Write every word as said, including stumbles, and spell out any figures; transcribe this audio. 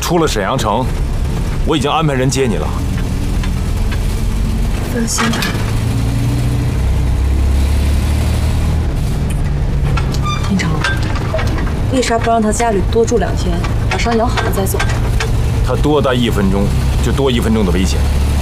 出了沈阳城，我已经安排人接你了。 放心吧。厅长，为啥不让他家里多住两天，把伤养好了再走？ 他多待一分钟，就多一分钟的危险。